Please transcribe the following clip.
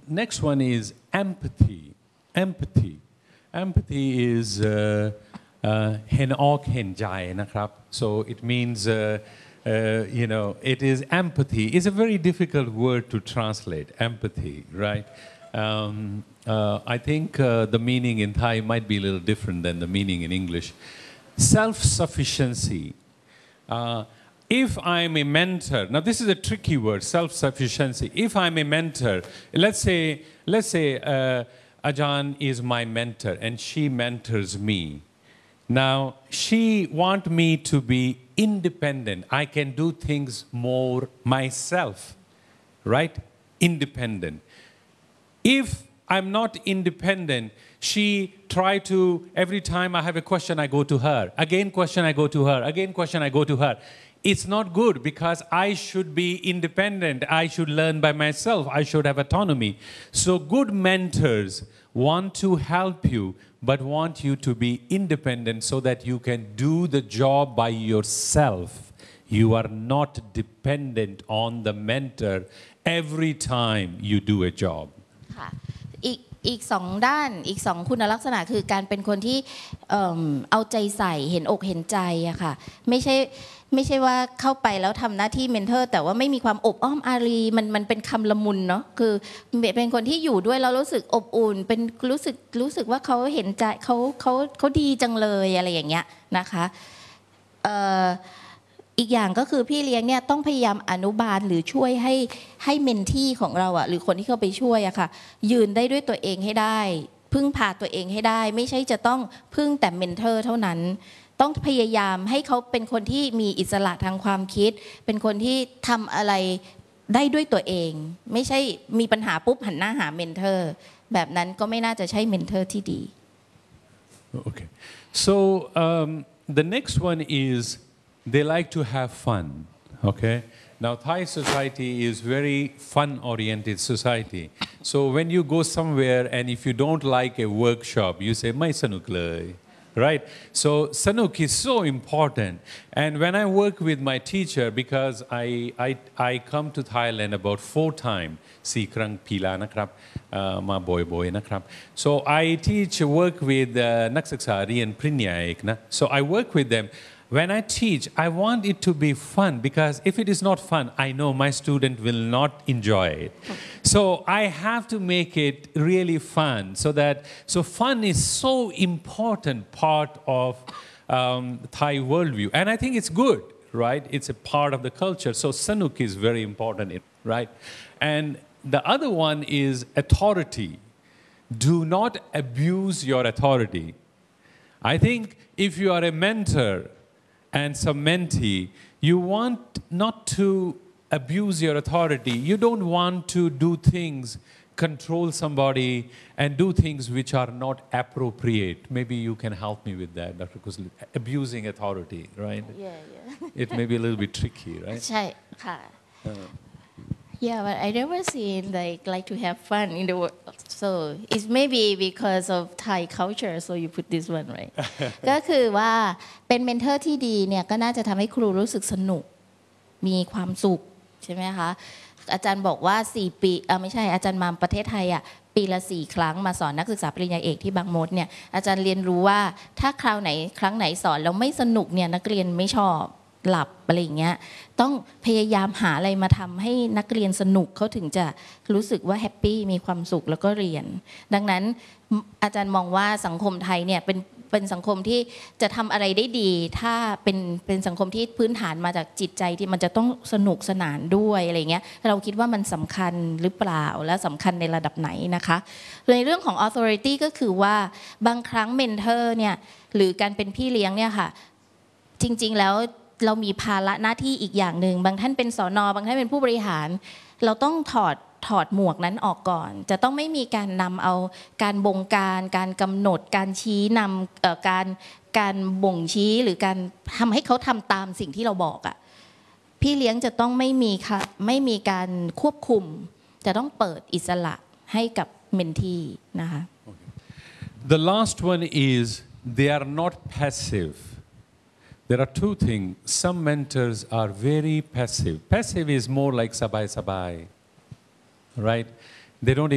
next one is empathy. Empathy. Empathy is เห็นออกเห็นใจนะครับ so it means it is empathy. It's a very difficult word to translate, empathy, right? I think the meaning in Thai might be a little different than the meaning in English. Self-sufficiency. If I'm a mentor, now this is a tricky word, self-sufficiency. If I'm a mentor, let's say Ajahn is my mentor and she mentors me. Now, she wants me to be independent. I can do things more myself, right? Independent. If I'm not independent, she try to, every time I have a question, I go to her. Again question, I go to her. Again question, I go to her. It's not good because I should be independent. I should learn by myself. I should have autonomy. So good mentors want to help you, but want you to be independent so that you can do the job by yourself. You are not dependent on the mentor every time you do a job. ค่ะอีกสองด้านอีกสองคุณลักษณะคือการเป็นคนที่เอาใจใส่เห็นอกเห็นใจอะค่ะไม่ใช่ว่าเข้าไปแล้วทำหน้าที่เมนเทอร์แต่ว่าไม่มีความอบอ้อมอารีมันเป็นคำละมุนเนาะคือเป็นคนที่อยู่ด้วยแล้วรู้สึกอบอุ่นเป็นรู้สึกว่าเขาเห็นใจเขาดีจังเลยอะไรอย่างเงี้ยนะคะอีกอย่างก็คือพี่เลี้ยงเนี่ยต้องพยายามอนุบาลหรือช่วยให้เมนที่ของเราอะหรือคนที่เข้าไปช่วยอะค่ะยืนได้ด้วยตัวเองให้ได้พึ่งพาตัวเองให้ได้ไม่ใช่จะต้องพึ่งแต่เมนเทอร์เท่านั้นต้องพยายามให้เขาเป็นคนที่มีอิสระทางความคิดเป็นคนที่ทำอะไรได้ด้วยตัวเองไม่ใช่มีปัญหาปุ๊บหันหน้าหาเมนเทอร์แบบนั้นก็ไม่น่าจะใช่เมนเทอร์ที่ดี Okay, so the next one is they like to have fun. Okay, now Thai society is very fun-oriented society. So when you go somewhere and if you don't like a workshop, you say ไม่สนุกเลย right? So sanuk is so important. And when I work with my teacher, because I come to Thailand about 4 times, 4 ครั้งปีละนะครับมาบ่อยๆนะครับ so I teach work with นักศึกษาเรียนปริญญาเอกนะ so I work with them. When I teach, I want it to be fun because if it is not fun, I know my student will not enjoy it. So I have to make it really fun so fun is so important part of Thai worldview. And I think it's good, right? It's a part of the culture. So sanuk is very important, right? And the other one is authority. Do not abuse your authority. I think if you are a mentor and some mentee, you want not to abuse your authority. You don't want to do things, control somebody, and do things which are not appropriate. Maybe you can help me with that, Dr. Kusli. Abusing authority, right? Yeah. It may be a little bit tricky, right? ใช่ค่ะ Yeah, but I never seen like to have fun in the world. So it's maybe because of Thai culture, so you put this one right. ก็คือว่าเป็นเมนเทอร์ที่ดีเนี่ยก็น่าจะทำให้ครูรู้สึกสนุกมีความสุขใช่ไหมคะอาจารย์บอกว่า4ปีไม่ใช่อาจารย์มาประเทศไทยอ่ะปีละ4 ครั้งมาสอนนักศึกษาปริญญาเอกที่บางมดเนี่ยอาจารย์เรียนรู้ว่าถ้าครั้งไหนสอนแล้วไม่สนุกเนี่ยนักเรียนไม่ชอบหลับอะไรอย่างเงี้ยต้องพยายามหาอะไรมาทำให้นักเรียนสนุกเขาถึงจะรู้สึกว่าแฮปปี้มีความสุขแล้วก็เรียนดังนั้นอาจารย์มองว่าสังคมไทยเนี่ยเป็นสังคมที่จะทำอะไรได้ดีถ้าเป็นสังคมที่พื้นฐานมาจากจิตใจที่มันจะต้องสนุกสนานด้วยอะไรเงี้ยเราคิดว่ามันสำคัญหรือเปล่าและสำคัญในระดับไหนนะคะในเรื่องของ authority ก็คือว่าบางครั้งเมนเทอร์เนี่ยหรือการเป็นพี่เลี้ยงเนี่ยค่ะจริงๆแล้วเรามีภาระหน้าที่อีกอย่างหนึ่งบางท่านเป็นสน.บางท่านเป็นผู้บริหารเราต้องถอดหมวกนั้นออกก่อนจะต้องไม่มีการนำเอาการบงการกำหนดการชี้นำการบ่งชี้หรือการทำให้เขาทำตามสิ่งที่เราบอกอ่ะพี่เลี้ยงจะต้องไม่มีการควบคุมจะต้องเปิดอิสระให้กับเมนทีนะคะ The last one is they are not passive. There are 2 things. Some mentors are very passive. Passive is more like sabai, right? They don't